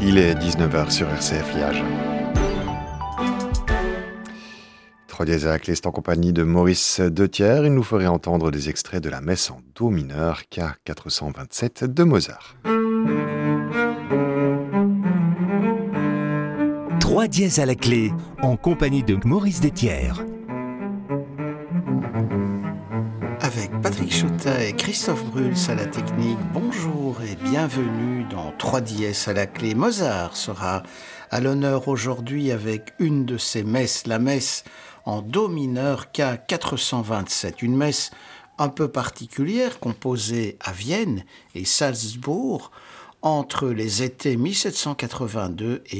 Il est 19h sur RCF Liège. 3 dièse à la clé, c'est en compagnie de Maurice Dethier. Il nous ferait entendre des extraits de la messe en do mineur K427 de Mozart. 3 dièse à la clé, en compagnie de Maurice Dethier. Avec Patrick Choutin et Christophe Bruls à la technique, bonjour et bienvenue dans 3 dièse à la clé. Mozart sera à l'honneur aujourd'hui avec une de ses messes, la messe en do mineur K427, une messe un peu particulière composée à Vienne et Salzbourg entre les étés 1782 et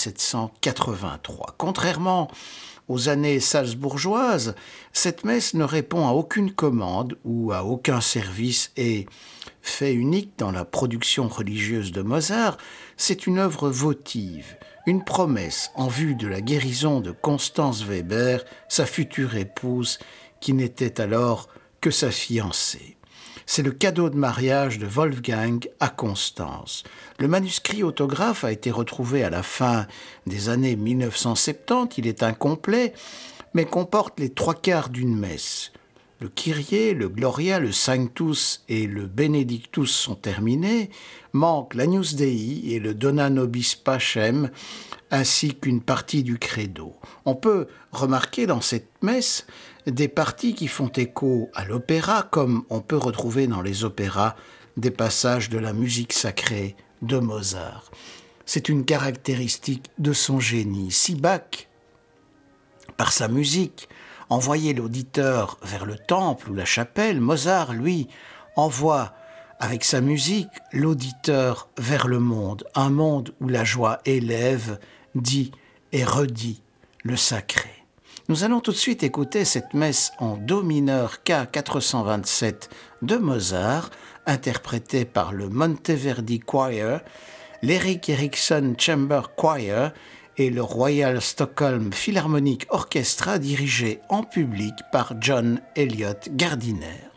1783. Contrairement aux années salzbourgeoises, cette messe ne répond à aucune commande ou à aucun service et, fait unique dans la production religieuse de Mozart, c'est une œuvre votive, une promesse en vue de la guérison de Constance Weber, sa future épouse, qui n'était alors que sa fiancée. C'est le cadeau de mariage de Wolfgang à Constance. Le manuscrit autographe a été retrouvé à la fin des années 1970. Il est incomplet, mais comporte les 3/4 d'une messe. Le Kyrie, le Gloria, le Sanctus et le Benedictus sont terminés. Manquent l'Agnus Dei et le Dona Nobis Pacem, ainsi qu'une partie du Credo. On peut remarquer dans cette messe des parties qui font écho à l'opéra, comme on peut retrouver dans les opéras des passages de la musique sacrée de Mozart. C'est une caractéristique de son génie. Si Bach, par sa musique, envoyait l'auditeur vers le temple ou la chapelle, Mozart, lui, envoie avec sa musique l'auditeur vers le monde, un monde où la joie élève, dit et redit le sacré. Nous allons tout de suite écouter cette messe en do mineur K427 de Mozart, interprétée par le Monteverdi Choir, l'Eric Ericsson Chamber Choir et le Royal Stockholm Philharmonic Orchestra dirigé en public par John Elliott Gardiner.